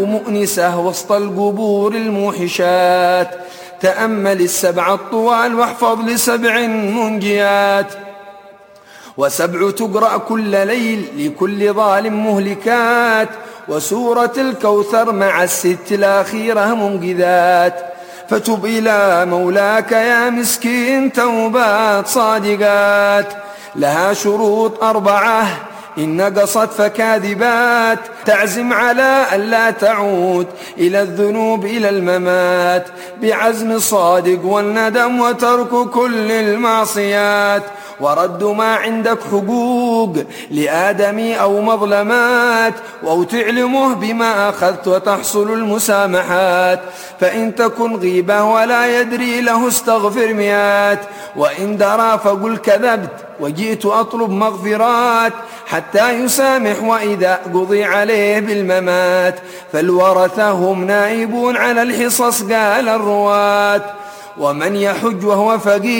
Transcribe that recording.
مؤنسة وسط القبور الموحشات. تأمل السبع الطوال واحفظ ل7 منجيات، و7 تقرأ كل ليل لكل ظالم مهلكات، وسورة الكوثر مع ال6 الأخيرة منقذات. فتب إلى مولاك يا مسكين توبات صادقات، لها شروط 4 إن نقصت فكاذبات. تعزم على أن لا تعود إلى الذنوب إلى الممات، بعزم صادق والندم وترك كل المعصيات، ورد ما عندك حقوق لآدمي أو مظلمات، أو تعلمه بما أخذت وتحصل المسامحات. فإن تكن غيبة ولا يدري له استغفر 100، وإن درى فقل كذبت وجئت أطلب مغفرات، حتى يسامح وإذا قضي عليه بالممات. فالورثة هم نائبون على الحصص قال الرواة، ومن يحج وهو فقير